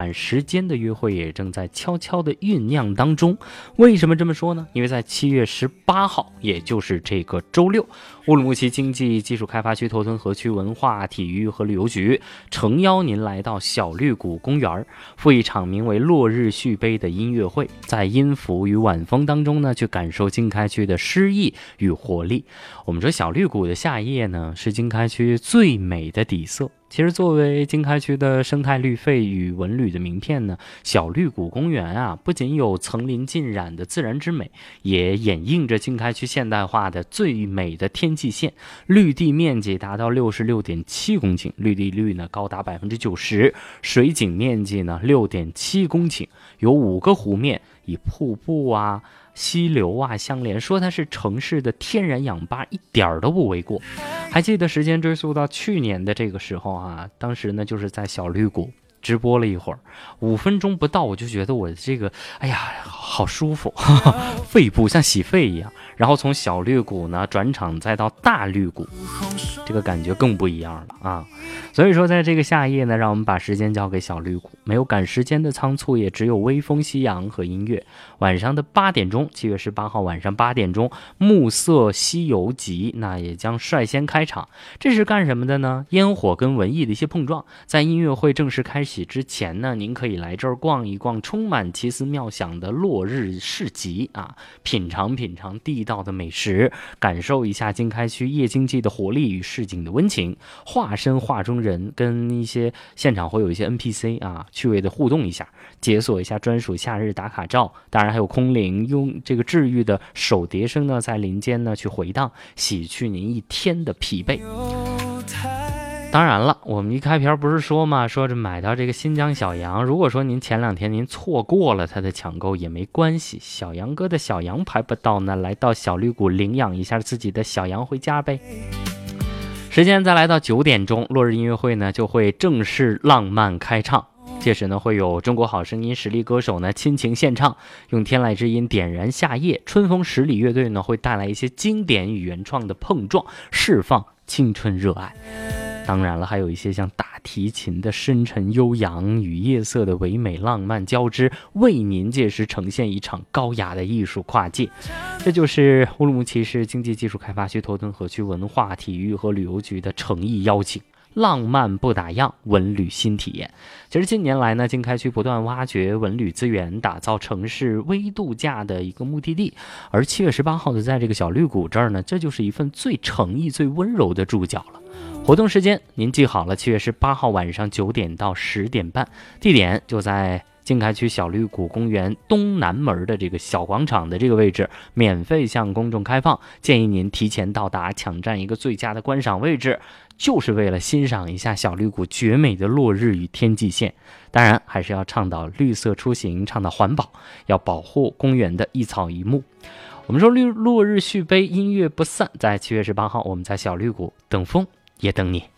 短时间的约会也正在悄悄的酝酿当中。为什么这么说呢？因为在7月18号，也就是这个周六，乌鲁木齐经济技术开发区头屯河区文化体育和旅游局诚邀您来到小绿谷公园，赴一场名为落日续杯的音乐会，在音符与晚风当中呢，去感受经开区的诗意与活力。我们说小绿谷的夏夜呢，是经开区最美的底色。其实作为经开区的生态绿肺与文旅的名片呢，小绿谷公园啊，不仅有层林尽染的自然之美，也掩映着经开区现代化的最美的天际线。绿地面积达到66.7公顷，绿地率呢高达90%，水景面积呢6.7公顷，有5个湖面，以瀑布啊、溪流啊相连，说它是城市的天然氧吧，一点都不为过。还记得时间追溯到去年的这个时候啊，当时呢就是在小绿谷直播了一会儿，5分钟不到，我就觉得我这个好舒服，肺部像洗肺一样。然后从小绿谷呢转场再到大绿谷，这个感觉更不一样了啊！所以说在这个夏夜呢，让我们把时间交给小绿谷，没有赶时间的仓促，也只有微风夕阳和音乐。晚上的8点钟，7月18号晚上8点钟，暮色西游集那也将率先开场。这是干什么的呢？烟火跟文艺的一些碰撞。在音乐会正式开启之前呢，您可以来这儿逛一逛充满奇思妙想的落日市集啊，品尝地道的美食，感受一下经开区夜经济的活力与市井的温情，化身画中人，跟一些现场会有一些 NPC 啊，趣味的互动一下，解锁一下专属夏日打卡照。当然还有空灵用这个治愈的手碟声呢，在林间呢去回荡，洗去您一天的疲惫。当然了，我们一开篇不是说嘛，说着买到这个新疆小羊，如果说您前2天您错过了它的抢购也没关系，小杨哥的小羊排不到呢，来到小绿谷领养一下自己的小羊回家呗。时间再来到9点钟，落日音乐会呢就会正式浪漫开唱。届时呢，会有中国好声音实力歌手呢亲情献唱，用天籁之音点燃夏夜。春风十里乐队呢会带来一些经典与原创的碰撞，释放青春热爱。当然了，还有一些像大提琴的深沉悠扬与夜色的唯美浪漫交织，为您届时呈现一场高雅的艺术跨界。这就是乌鲁木齐市经济技术开发区头屯河区文化体育和旅游局的诚意邀请。浪漫不打烊，文旅新体验。其实近年来呢，经开区不断挖掘文旅资源，打造城市微度假的一个目的地。而7月18号的在这个小绿谷这儿呢，这就是一份最诚意、最温柔的注脚了。活动时间您记好了，7月18号晚上9点到10点半，地点就在经开区小绿谷公园东南门的这个小广场的这个位置，免费向公众开放，建议您提前到达，抢占一个最佳的观赏位置，就是为了欣赏一下小绿谷绝美的落日与天际线。当然还是要倡导绿色出行，倡导环保，要保护公园的一草一木。我们说落日续杯，音乐不散，在7月18号我们在小绿谷等风也等你。